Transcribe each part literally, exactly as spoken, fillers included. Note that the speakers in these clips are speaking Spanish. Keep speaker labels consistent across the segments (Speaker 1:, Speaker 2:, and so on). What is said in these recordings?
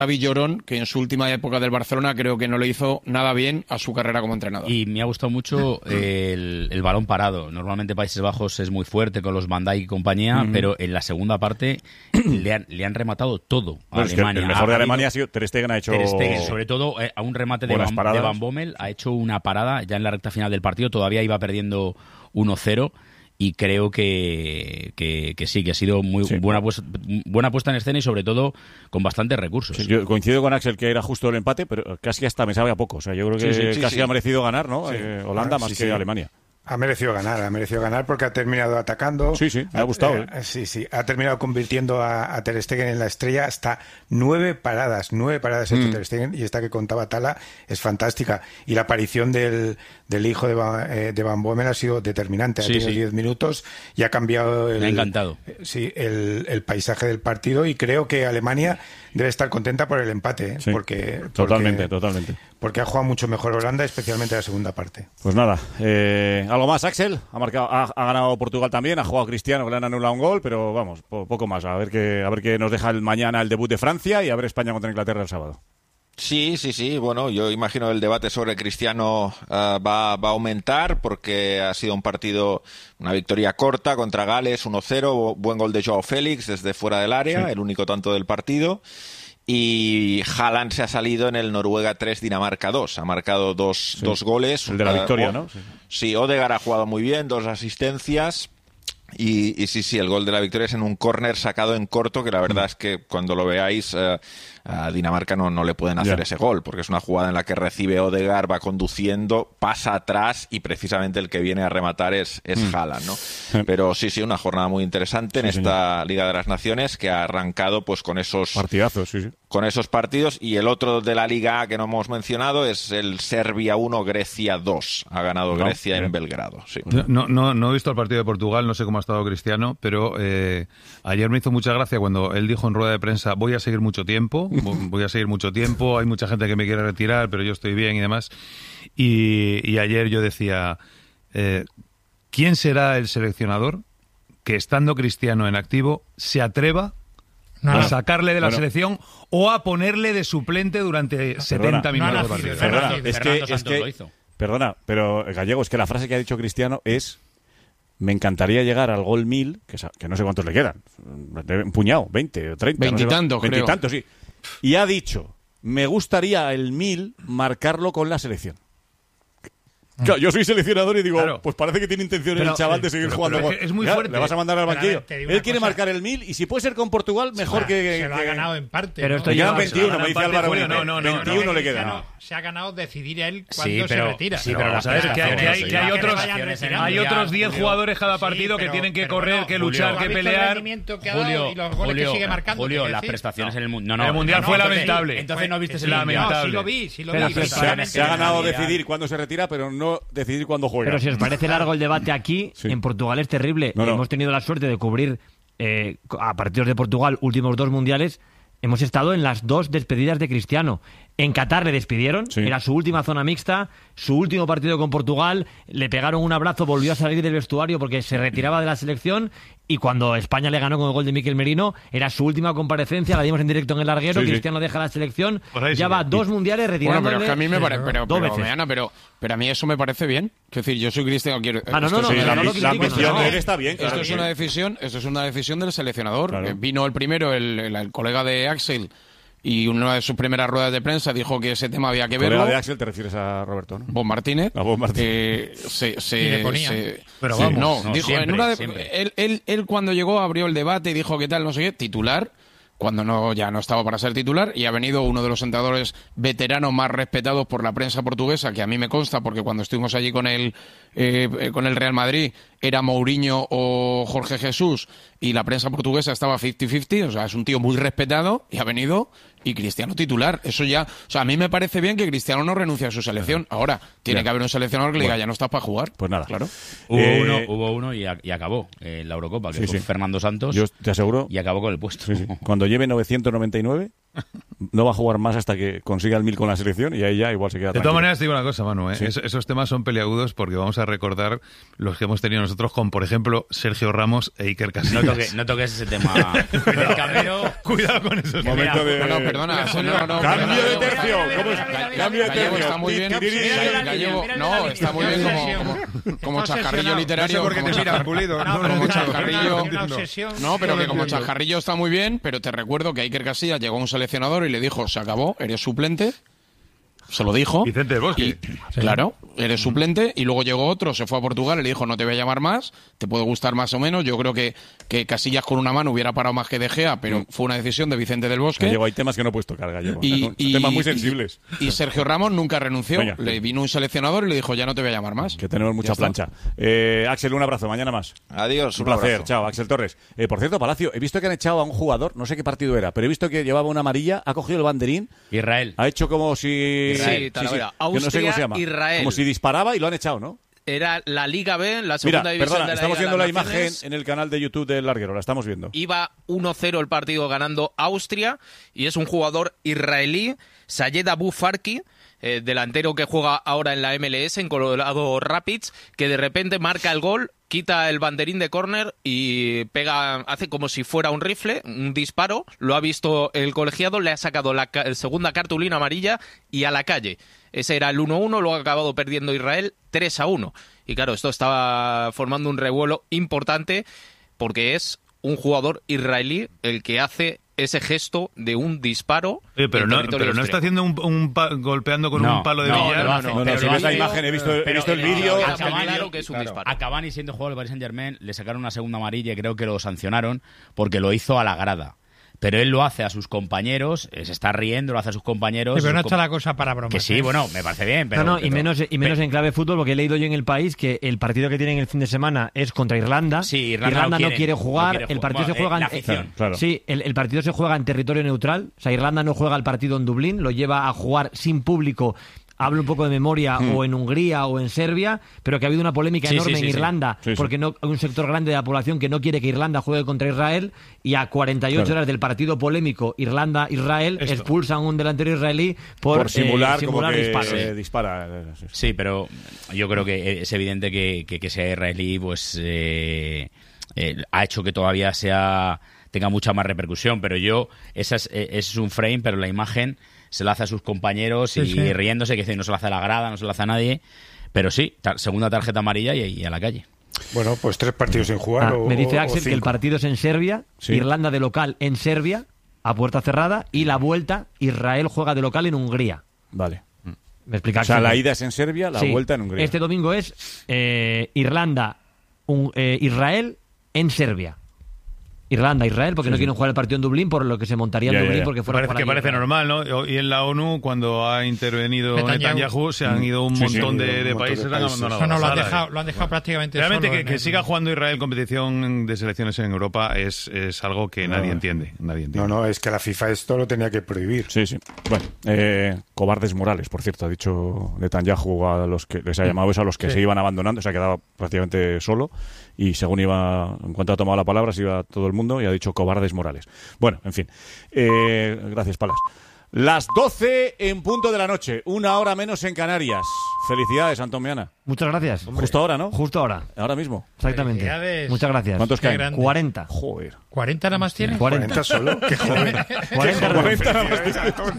Speaker 1: Xavi Llorón, que en su última época del Barcelona creo que no le hizo nada bien a su carrera como entrenador.
Speaker 2: Y me ha gustado mucho el, el balón parado. Normalmente Países Bajos es muy fuerte con los Van Dijk y compañía, mm-hmm. pero en la segunda parte le han, le han rematado todo a
Speaker 3: bueno,
Speaker 2: Alemania.
Speaker 3: Es que el mejor de Alemania ha sido Ter Stegen, ha hecho...
Speaker 2: Ter Stegen, sobre todo eh, a un remate de Van, de Van Bommel, ha hecho una parada ya en la recta final del partido, todavía iba perdiendo uno cero. Y creo que, que, que sí, que ha sido muy sí. buena, puesta, buena puesta en escena y sobre todo con bastantes recursos.
Speaker 3: Sí, yo coincido con Axel que era justo el empate, pero casi hasta me sabe a poco. O sea, yo creo que sí, sí, sí, casi sí. ha merecido ganar, ¿no? Sí. Eh, Holanda ah, más sí, que sí. Alemania.
Speaker 4: Ha merecido ganar, ha merecido ganar porque ha terminado atacando.
Speaker 3: Sí, sí, me ha gustado.
Speaker 4: Eh, eh. Sí, sí, ha terminado convirtiendo a, a Ter Stegen en la estrella hasta nueve paradas, nueve paradas ha hecho mm. Ter Stegen, y esta que contaba Tala es fantástica. Y la aparición del, del hijo de Van, eh, de Van Bommel ha sido determinante. Ha sí, tenido diez sí. minutos y ha cambiado el,
Speaker 2: me ha encantado.
Speaker 4: Eh, sí, el, el paisaje del partido, y creo que Alemania debe estar contenta por el empate, ¿eh?
Speaker 3: Sí,
Speaker 4: porque,
Speaker 3: totalmente,
Speaker 4: porque,
Speaker 3: totalmente.
Speaker 4: Porque ha jugado mucho mejor Holanda, especialmente la segunda parte.
Speaker 3: Pues nada, eh, algo más, Axel. Ha marcado, ha, ha ganado Portugal también, ha jugado Cristiano, que le han anulado un gol, pero vamos, po, poco más. A ver qué, a ver qué nos deja el mañana el debut de Francia y a ver España contra Inglaterra el sábado.
Speaker 5: Sí, sí, sí. Bueno, yo imagino el debate sobre Cristiano uh, va, va a aumentar porque ha sido un partido, una victoria corta contra Gales, uno cero, buen gol de Joao Félix desde fuera del área, sí. el único tanto del partido. Y Haaland se ha salido en el Noruega tres, Dinamarca dos. Ha marcado dos, sí. dos goles.
Speaker 3: El de la victoria, uh, ¿no?
Speaker 5: Sí, sí, Odegaard ha jugado muy bien, dos asistencias. Y, y sí, sí, el gol de la victoria es en un córner sacado en corto, que la verdad mm. es que cuando lo veáis, eh, a Dinamarca no, no le pueden hacer yeah. ese gol, porque es una jugada en la que recibe Odegaard, va conduciendo, pasa atrás y precisamente el que viene a rematar es, es mm. Haaland, ¿no? Sí. Pero sí, sí, una jornada muy interesante en sí, esta señor. Liga de las Naciones, que ha arrancado pues con esos
Speaker 3: partidazos, sí, sí.
Speaker 5: con esos partidos, y el otro de la Liga A que no hemos mencionado es el Serbia uno, Grecia dos. Ha ganado no, Grecia bien. en Belgrado. Sí.
Speaker 6: No, no, no he visto el partido de Portugal, no sé cómo ha estado Cristiano, pero eh, ayer me hizo mucha gracia cuando él dijo en rueda de prensa: voy a seguir mucho tiempo, voy a seguir mucho tiempo, hay mucha gente que me quiere retirar, pero yo estoy bien y demás. Y, y ayer yo decía, eh, ¿quién será el seleccionador que, estando Cristiano en activo, se atreva no, a sacarle de la bueno. selección o a ponerle de suplente durante no, setenta minutos no, no, de partido?
Speaker 3: Perdona, perdona, es que, es que,
Speaker 2: lo hizo.
Speaker 3: Perdona, pero Gallego, es que la frase que ha dicho Cristiano es: me encantaría llegar al gol mil, que, que no sé cuántos le quedan, un puñado, veinte o treinta.
Speaker 1: Veintitantos,
Speaker 3: no sé, Veintitantos, sí. Y ha dicho: me gustaría el mil marcarlo con la selección. Claro, yo soy seleccionador y digo, claro. pues parece que tiene intención pero, el chaval de seguir
Speaker 6: pero,
Speaker 3: jugando.
Speaker 6: Pero es, es muy fuerte.
Speaker 3: Le vas a mandar al banquillo.
Speaker 6: Ver,
Speaker 3: Él quiere cosa. marcar el mil y si puede ser con Portugal, mejor
Speaker 7: se
Speaker 3: que,
Speaker 7: que...
Speaker 3: Se
Speaker 7: lo ha ganado en parte.
Speaker 3: Pero esto ya veintiuno, me dice Álvaro.
Speaker 6: Julio, no, no, no,
Speaker 3: veintiuno
Speaker 6: no,
Speaker 3: le queda.
Speaker 7: No, se ha ganado decidir él cuando
Speaker 2: sí, pero,
Speaker 7: se retira.
Speaker 2: Sí, pero
Speaker 6: vamos a ver, que hay, que hay, que hay otros hay otros diez jugadores cada partido que tienen que correr, que luchar, que pelear.
Speaker 7: Julio,
Speaker 2: Julio, las prestaciones en el mundo.
Speaker 6: El mundial fue lamentable.
Speaker 2: Entonces no viste
Speaker 6: lamentable.
Speaker 7: Sí lo vi, sí lo vi.
Speaker 3: Se ha ganado decidir cuándo se retira, pero no decidir cuándo juega.
Speaker 8: Pero si os parece largo el debate aquí, sí. en Portugal es terrible. No, no. Hemos tenido la suerte de cubrir eh, a partidos de Portugal, últimos dos mundiales. Hemos estado en las dos despedidas de Cristiano. En Qatar le despidieron, sí. era su última zona mixta, su último partido con Portugal, le pegaron un abrazo, volvió a salir del vestuario porque se retiraba de la selección, y cuando España le ganó con el gol de Mikel Merino, era su última comparecencia, la dimos en directo en el larguero, sí, Cristiano sí. deja la selección, pues ya sí. va dos mundiales retirándole.
Speaker 1: Bueno, pero es que a mí me parece, pero, pero, pero, Ana, pero, pero a mí eso me parece bien. Es decir, yo soy Cristiano, quiero...
Speaker 8: Ah, no, no, no,
Speaker 3: sí,
Speaker 8: no,
Speaker 3: la,
Speaker 8: no,
Speaker 3: la,
Speaker 8: no,
Speaker 3: la
Speaker 8: ambición
Speaker 3: de él está bien.
Speaker 1: Claro, esto es una decisión, esto es una decisión del seleccionador. Claro. Vino el primero, el, el, el colega de Axel, y una de sus primeras ruedas de prensa dijo que ese tema había que verlo.
Speaker 3: Colega de Axel te refieres a Roberto, ¿no?
Speaker 1: Bob Martínez.
Speaker 3: A Bob Martínez.
Speaker 1: Eh, se, se,
Speaker 7: y le ponía.
Speaker 1: Se,
Speaker 7: pero
Speaker 1: sí,
Speaker 7: vamos.
Speaker 1: No,
Speaker 2: no
Speaker 1: dijo,
Speaker 2: siempre,
Speaker 1: en una de,
Speaker 2: siempre.
Speaker 1: Él, él, él cuando llegó abrió el debate y dijo que tal, no sé qué, titular, cuando no ya no estaba para ser titular, y ha venido uno de los entrenadores veteranos más respetados por la prensa portuguesa, que a mí me consta, porque cuando estuvimos allí con el, eh, con el Real Madrid, era Mourinho o Jorge Jesús, y la prensa portuguesa estaba cincuenta cincuenta, o sea, es un tío muy respetado, y ha venido, y Cristiano titular. Eso ya, o sea, a mí me parece bien que Cristiano no renuncie a su selección. Ahora, tiene ya. que haber un seleccionador que le diga, bueno, ya no estás para jugar.
Speaker 3: Pues nada.
Speaker 1: Claro.
Speaker 2: Hubo
Speaker 3: eh,
Speaker 2: uno, hubo uno y, a, y acabó eh, la Eurocopa, que
Speaker 3: sí,
Speaker 2: fue
Speaker 3: sí.
Speaker 2: Fernando Santos.
Speaker 3: Yo te aseguro.
Speaker 2: Y acabó con el puesto.
Speaker 3: Sí, sí. Cuando lleve novecientos noventa y nueve, no va a jugar más hasta que consiga el mil con la selección y ahí ya igual se queda
Speaker 6: De
Speaker 3: tranquilo.
Speaker 6: todas maneras, te digo una cosa, Manu, ¿eh?
Speaker 3: Sí.
Speaker 6: Es, esos temas son peliagudos porque vamos a recordar los que hemos tenido nosotros con, por ejemplo, Sergio Ramos e Iker Casillas.
Speaker 2: No, toque, no toques ese tema. El Camero...
Speaker 6: Cuidado con esos
Speaker 3: Momento de...
Speaker 1: No, no, perdona. No, no, no,
Speaker 3: Cambio
Speaker 1: perdona.
Speaker 3: de tercio. ¿Cómo es? Cambio de
Speaker 1: Gallego
Speaker 3: tercio.
Speaker 1: está muy bien. Gallego, no, está muy bien como, como, como chascarrillo literario.
Speaker 4: No sé por qué
Speaker 1: como
Speaker 4: te miras,
Speaker 1: chascar-
Speaker 4: Pulido.
Speaker 7: No,
Speaker 4: No,
Speaker 7: pero
Speaker 1: como
Speaker 7: una-
Speaker 1: chascarrillo.
Speaker 7: una obsesión.
Speaker 1: No, pero que como
Speaker 4: entiendo.
Speaker 1: chascarrillo está muy bien, pero te recuerdo que Iker Casillas llegó a un seleccionador y le dijo, se acabó, eres suplente. Se lo dijo.
Speaker 6: Vicente del Bosque.
Speaker 1: Y, claro, eres suplente. Y luego llegó otro, se fue a Portugal y le dijo, no te voy a llamar más, te puede gustar más o menos. Yo creo que, que Casillas con una mano hubiera parado más que De Gea, pero fue una decisión de Vicente del Bosque.
Speaker 3: Gallego, hay temas que no puedes tocar, Gallego.
Speaker 1: Y,
Speaker 3: Son
Speaker 1: y-
Speaker 3: temas muy
Speaker 1: y-
Speaker 3: sensibles.
Speaker 1: Y, Sergio Ramos nunca renunció.
Speaker 3: Venga.
Speaker 1: Le vino un seleccionador y le dijo, ya no te voy a llamar más.
Speaker 3: Que tenemos mucha
Speaker 1: Ya está.
Speaker 3: plancha. Eh, Axel, un abrazo. Mañana más.
Speaker 5: Adiós,
Speaker 3: Un
Speaker 5: un
Speaker 3: placer.
Speaker 5: abrazo.
Speaker 3: Chao, Axel Torres. Eh, por cierto, Palacio, he visto que han echado a un jugador, no sé qué partido era, pero he visto que llevaba una amarilla, ha cogido el banderín,
Speaker 2: Israel.
Speaker 3: ha hecho como si...
Speaker 9: Sí, Talavera.
Speaker 3: que no sé
Speaker 9: Austria,
Speaker 3: cómo se llama.
Speaker 9: Israel.
Speaker 3: Como si disparaba y lo han echado, ¿no?
Speaker 9: Era la Liga B, la
Speaker 3: Mira,
Speaker 9: segunda división
Speaker 3: perdona,
Speaker 9: de la
Speaker 3: estamos
Speaker 9: Liga
Speaker 3: viendo
Speaker 9: de
Speaker 3: la
Speaker 9: las
Speaker 3: imagen
Speaker 9: Naciones.
Speaker 3: en el canal de YouTube del Larguero, la estamos viendo.
Speaker 9: Iba uno cero el partido ganando Austria y es un jugador israelí, Sayed Abu Farki, eh, delantero que juega ahora en la M L S, en Colorado Rapids, que de repente marca el gol, quita el banderín de córner y pega, hace como si fuera un rifle, un disparo, lo ha visto el colegiado, le ha sacado la ca- segunda cartulina amarilla y a la calle. Ese era el uno uno, luego ha acabado perdiendo Israel tres a uno. Y claro, esto estaba formando un revuelo importante porque es un jugador israelí el que hace ese gesto de un disparo.
Speaker 6: Oye, pero
Speaker 9: en
Speaker 6: no,
Speaker 9: territorio
Speaker 6: pero no está
Speaker 9: austríaco.
Speaker 6: haciendo un, un pa- golpeando con
Speaker 2: No,
Speaker 6: un palo de
Speaker 2: no,
Speaker 6: billar.
Speaker 2: lo hace,
Speaker 3: No, no,
Speaker 2: pero
Speaker 3: si
Speaker 2: lo
Speaker 3: ves la
Speaker 2: hace-
Speaker 3: imagen, he visto, he
Speaker 2: pero
Speaker 3: visto el
Speaker 2: el-
Speaker 3: vídeo.
Speaker 2: el-
Speaker 9: Está
Speaker 2: Acabani-
Speaker 9: claro que es un disparo.
Speaker 2: A Cavani, siendo jugador del Paris Saint-Germain, le sacaron una segunda amarilla y creo que lo sancionaron porque lo hizo a la grada. Pero él lo hace a sus compañeros, eh, se está riendo, lo hace a sus compañeros.
Speaker 7: Sí, pero no
Speaker 2: sus
Speaker 7: está
Speaker 2: com-
Speaker 7: la cosa para bromas.
Speaker 2: Que sí,
Speaker 7: ¿eh?
Speaker 2: bueno, me parece bien. Pero,
Speaker 8: no, no, y
Speaker 2: pero-
Speaker 8: menos, y menos en clave fútbol, porque he leído yo en El País que el partido que tienen el fin de semana es contra Irlanda.
Speaker 2: Sí, Irlanda no
Speaker 8: no
Speaker 2: quiere-
Speaker 8: quiere
Speaker 2: no
Speaker 8: jugar,
Speaker 2: quiere
Speaker 8: el
Speaker 2: jugar.
Speaker 8: partido
Speaker 2: Bueno,
Speaker 8: se juega
Speaker 2: eh, la
Speaker 8: en,
Speaker 2: afición.
Speaker 3: Claro.
Speaker 8: Sí, el, el partido se juega en territorio neutral. O sea, Irlanda no juega el partido en Dublín, lo lleva a jugar sin público. Hablo un poco de memoria,
Speaker 3: Hmm.
Speaker 8: o en Hungría o en Serbia, pero que ha habido una polémica
Speaker 2: Sí,
Speaker 8: enorme
Speaker 2: sí, sí,
Speaker 8: en
Speaker 2: sí.
Speaker 8: Irlanda,
Speaker 3: Sí, sí.
Speaker 8: porque no hay un sector grande de la población que no quiere que Irlanda juegue contra Israel, y a cuarenta y ocho
Speaker 3: Claro.
Speaker 8: horas del partido polémico Irlanda-Israel
Speaker 6: Esto.
Speaker 8: expulsan a un delantero israelí por,
Speaker 3: Por simular,
Speaker 8: eh, simular
Speaker 3: como que
Speaker 8: disparos.
Speaker 3: eh, dispara. eh, sí, sí.
Speaker 2: Sí, pero yo creo que es evidente que, que, que sea israelí, pues eh, eh, ha hecho que todavía sea tenga mucha más repercusión. Pero yo, esa es, eh, es un frame, pero la imagen se la hace a sus compañeros y
Speaker 7: Sí, sí.
Speaker 2: riéndose, que dice, no se la hace a la grada, no se la hace a nadie. Pero sí, ta- segunda tarjeta amarilla y, y a la calle.
Speaker 4: Bueno, pues tres partidos sin jugar.
Speaker 8: Ah,
Speaker 4: o,
Speaker 8: me dice
Speaker 4: o- o
Speaker 8: Axel que el
Speaker 4: cinco.
Speaker 8: partido es en Serbia,
Speaker 3: Sí.
Speaker 8: Irlanda de local en Serbia, a puerta cerrada, y la vuelta, Israel juega de local en Hungría.
Speaker 3: Vale.
Speaker 8: Me explica
Speaker 3: O sea,
Speaker 8: Axel.
Speaker 3: la ida es en Serbia, la
Speaker 8: Sí.
Speaker 3: vuelta en Hungría.
Speaker 8: Este domingo es eh, Irlanda, un- eh, Israel en Serbia. Irlanda, Israel, porque no quieren jugar el partido en Dublín, por lo que se montaría en
Speaker 3: Ya, ya,
Speaker 8: Dublín,
Speaker 3: ya.
Speaker 8: porque
Speaker 6: Que
Speaker 8: fuera
Speaker 6: parece,
Speaker 8: por
Speaker 6: que
Speaker 8: allí
Speaker 6: parece
Speaker 8: Israel.
Speaker 6: normal, ¿no? Y en la ONU, cuando ha intervenido
Speaker 7: Netanyahu.
Speaker 6: Netanyahu, se han ido un
Speaker 3: Sí, sí,
Speaker 6: montón
Speaker 3: han ido
Speaker 6: de,
Speaker 3: un
Speaker 6: de
Speaker 3: montón de
Speaker 6: países, han
Speaker 3: países.
Speaker 6: abandonado
Speaker 7: Eso no,
Speaker 6: la
Speaker 7: lo han
Speaker 6: sala,
Speaker 7: dejado,
Speaker 6: ¿eh?
Speaker 7: lo han dejado prácticamente
Speaker 6: Realmente
Speaker 7: solo
Speaker 6: que,
Speaker 7: en
Speaker 6: que
Speaker 7: el-
Speaker 6: siga jugando Israel competición de selecciones en Europa es, es algo que
Speaker 3: No,
Speaker 6: nadie
Speaker 3: no.
Speaker 6: entiende. Nadie entiende.
Speaker 4: No, no, es que la FIFA esto lo tenía que prohibir.
Speaker 3: Sí, sí. Bueno, eh, cobardes morales, por cierto, ha dicho Netanyahu a los que les ha llamado eso a los que
Speaker 7: Sí.
Speaker 3: se iban abandonando, se ha quedado prácticamente solo y según iba, en cuanto ha tomado la palabra, se iba todo el mundo y ha dicho cobardes morales. Bueno, en fin. Eh, gracias, Palas. Las doce en punto de la noche, una hora menos en Canarias. Felicidades, Antomiana.
Speaker 8: Muchas gracias.
Speaker 3: Justo ahora, ¿no?
Speaker 8: Justo ahora,
Speaker 3: Ahora mismo.
Speaker 8: exactamente.
Speaker 7: Felicidades.
Speaker 8: Muchas gracias.
Speaker 3: ¿Cuántos
Speaker 7: Qué
Speaker 3: caen?
Speaker 7: grande.
Speaker 8: cuarenta.
Speaker 3: Joder.
Speaker 7: ¿cuarenta nada más tiene?
Speaker 8: cuarenta.
Speaker 4: solo, qué joven.
Speaker 8: cuarenta,
Speaker 3: cuarenta nada más.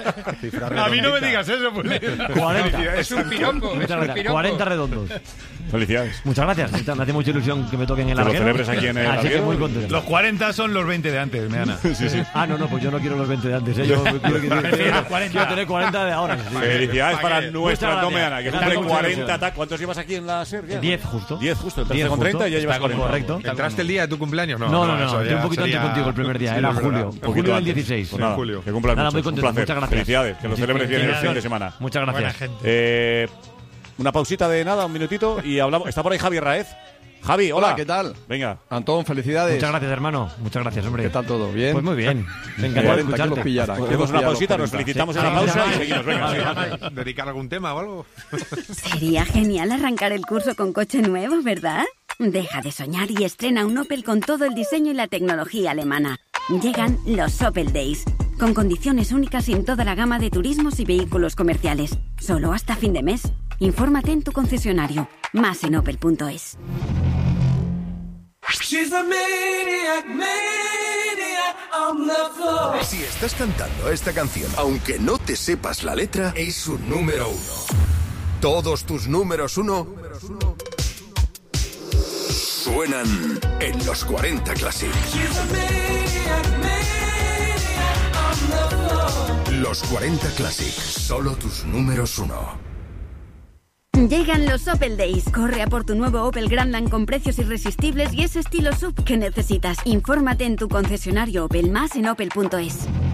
Speaker 6: A mí no me digas eso, pues.
Speaker 8: cuarenta.
Speaker 7: Es un piropo.
Speaker 8: Muchas
Speaker 7: es un
Speaker 8: gracias.
Speaker 7: piropo.
Speaker 8: cuarenta redondos.
Speaker 3: Felicidades.
Speaker 8: Muchas gracias. Mucha- Me hace mucha ilusión que me toquen en el
Speaker 3: Que lo
Speaker 8: larguero.
Speaker 3: celebres aquí en el
Speaker 8: Así que
Speaker 3: larguero.
Speaker 8: muy contento.
Speaker 6: Los cuarenta son los veinte de antes, Meana.
Speaker 3: Sí, sí.
Speaker 8: Ah, no, no, pues yo no quiero los veinte de antes. ¿eh? Yo quiero, quiero- quiero-
Speaker 7: Prefiero cuarenta.
Speaker 8: quiero tener cuarenta de ahora. Sí.
Speaker 3: Felicidades para
Speaker 7: Muchas
Speaker 3: nuestra
Speaker 8: gracias.
Speaker 3: Antomiana, que
Speaker 8: Está
Speaker 3: cumple
Speaker 8: con mucha
Speaker 3: cuarenta.
Speaker 8: ilusión.
Speaker 3: ta- ¿Cuántos llevas aquí en la S E R?
Speaker 8: diez justo.
Speaker 3: diez justo. Empezaste
Speaker 8: diez
Speaker 3: con
Speaker 8: justo.
Speaker 3: treinta y ya llevas
Speaker 8: Está con-
Speaker 3: cuarenta.
Speaker 8: correcto.
Speaker 4: ¿Entraste el día de tu cumpleaños?
Speaker 8: No, no, no,
Speaker 4: eso
Speaker 8: entré
Speaker 4: ya
Speaker 8: un poquito
Speaker 4: sería-
Speaker 8: antes contigo el primer día,
Speaker 4: Sí,
Speaker 8: era
Speaker 4: es verdad.
Speaker 8: julio.
Speaker 3: Un poquito
Speaker 8: Julio del
Speaker 3: antes.
Speaker 8: dieciséis.
Speaker 3: Pues nada,
Speaker 4: julio.
Speaker 3: que cumplas
Speaker 8: Nada,
Speaker 3: mucho.
Speaker 8: muy
Speaker 3: Un
Speaker 8: contento.
Speaker 3: placer.
Speaker 8: Muchas gracias.
Speaker 3: Felicidades, que lo celebres bien el fin de semana.
Speaker 8: Muchas
Speaker 7: Buena
Speaker 8: gracias.
Speaker 7: gente.
Speaker 3: Eh, una pausita de nada, un minutito, y hablamos. Está por ahí Javi Raez. Javi, hola.
Speaker 10: Hola, ¿qué tal?
Speaker 3: Venga.
Speaker 10: Antón, felicidades.
Speaker 8: Muchas gracias, hermano. Muchas gracias, hombre.
Speaker 10: ¿Qué tal todo? ¿Bien?
Speaker 8: Pues muy bien. Me encanta
Speaker 10: cuarenta, ¿quién
Speaker 8: escucharte.
Speaker 10: los pillara? ¿Quién
Speaker 3: Hacemos
Speaker 10: los
Speaker 3: una
Speaker 10: pilla
Speaker 3: pausita,
Speaker 10: los
Speaker 3: nos
Speaker 10: cuarenta?
Speaker 3: felicitamos en
Speaker 8: Sí,
Speaker 3: la pausa
Speaker 8: sí,
Speaker 3: y
Speaker 8: sí.
Speaker 3: seguimos. Venga,
Speaker 8: Vale,
Speaker 3: sí.
Speaker 8: vale.
Speaker 4: ¿Dedicar algún tema o algo?
Speaker 11: Sería genial arrancar el curso con coche nuevo, ¿verdad? Deja de soñar y estrena un Opel con todo el diseño y la tecnología alemana. Llegan los Opel Days. con condiciones únicas en toda la gama de turismos y vehículos comerciales. Solo hasta fin de mes. Infórmate en tu concesionario. Más en opel punto es.
Speaker 10: Si estás cantando esta canción, aunque no te sepas la letra, es un número uno. Todos tus números uno suenan en los cuarenta Classic. Los cuarenta Classic, solo tus números uno.
Speaker 11: Llegan los Opel Days. Corre a por tu nuevo Opel Grandland con precios irresistibles y ese estilo S U V que necesitas. Infórmate en tu concesionario Opel, más en opel punto es.